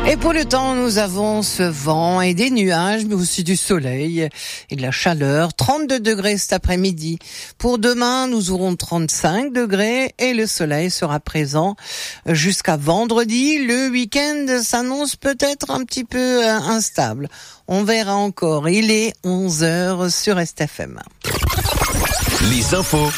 Et pour le temps, nous avons ce vent et des nuages, mais aussi du soleil et de la chaleur. 32 degrés cet après-midi. Pour demain, nous aurons 35 degrés et le soleil sera présent jusqu'à vendredi. Le week-end s'annonce peut-être un petit peu instable. On verra encore. Il est 11h sur STFM. Les infos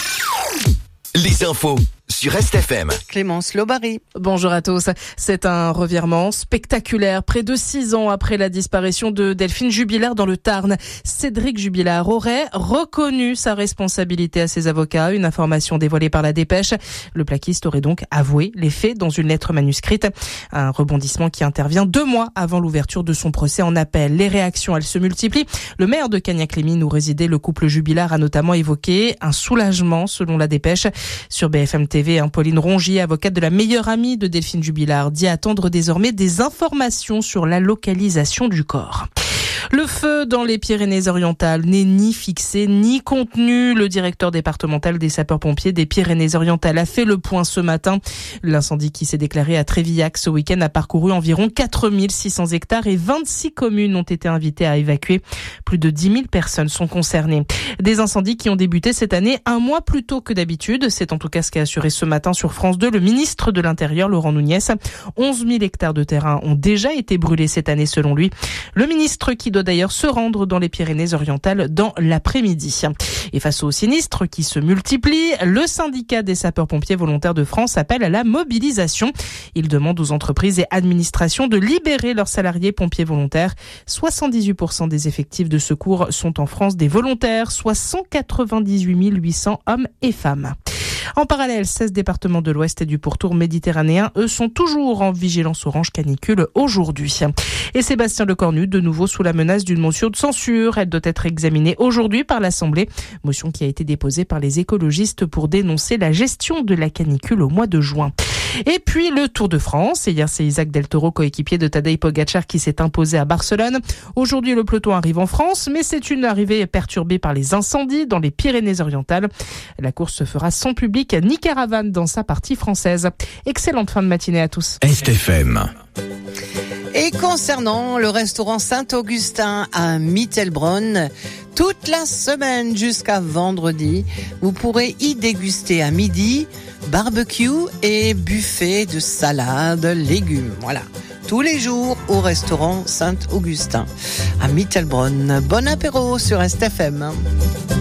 sur STFM. Clémence Lobary. Bonjour à tous. C'est un revirement spectaculaire. Près de 6 ans après la disparition de Delphine Jubilard dans le Tarn, Cédric Jubilard aurait reconnu sa responsabilité à ses avocats. Une information dévoilée par la Dépêche. Le plaquiste aurait donc avoué les faits dans une lettre manuscrite. Un rebondissement qui intervient 2 mois avant l'ouverture de son procès en appel. Les réactions, elles se multiplient. Le maire de Cagnac-les-Mines où résidait le couple Jubilard a notamment évoqué un soulagement selon la Dépêche. Sur BFM TV, Pauline Rongier, avocate de la meilleure amie de Delphine Jubilard, dit attendre désormais des informations sur la localisation du corps. Le feu dans les Pyrénées-Orientales n'est ni fixé ni contenu. Le directeur départemental des sapeurs-pompiers des Pyrénées-Orientales a fait le point ce matin. L'incendie qui s'est déclaré à Trévillac ce week-end a parcouru environ 4600 hectares et 26 communes ont été invitées à évacuer. Plus de 10 000 personnes sont concernées. Des incendies qui ont débuté cette année 1 mois plus tôt que d'habitude. C'est en tout cas ce qu'a assuré ce matin sur France 2 le ministre de l'Intérieur, Laurent Nunez. 11 000 hectares de terrain ont déjà été brûlés cette année selon lui. Le ministre qui doit d'ailleurs se rendre dans les Pyrénées-Orientales dans l'après-midi. Et face aux sinistres qui se multiplient, le syndicat des sapeurs-pompiers volontaires de France appelle à la mobilisation. Il demande aux entreprises et administrations de libérer leurs salariés pompiers volontaires. 78% des effectifs de secours sont en France des volontaires, soit 198 800 hommes et femmes. En parallèle, 16 départements de l'Ouest et du pourtour méditerranéen, eux, sont toujours en vigilance orange canicule aujourd'hui. Et Sébastien Lecornu, de nouveau sous la menace d'une motion de censure. Elle doit être examinée aujourd'hui par l'Assemblée. Motion qui a été déposée par les écologistes pour dénoncer la gestion de la canicule au mois de juin. Et puis le Tour de France. Et hier, c'est Isaac Del Toro, coéquipier de Tadej Pogacar, qui s'est imposé à Barcelone. Aujourd'hui, le peloton arrive en France, mais c'est une arrivée perturbée par les incendies dans les Pyrénées-Orientales. La course se fera sans public ni caravane dans sa partie française. Excellente fin de matinée à tous. STFM. Et concernant le restaurant Saint-Augustin à Mittelbronn, toute la semaine jusqu'à vendredi, vous pourrez y déguster à midi barbecue et buffet de salade, légumes. Voilà, tous les jours au restaurant Saint-Augustin à Mittelbronn. Bon apéro sur STFM.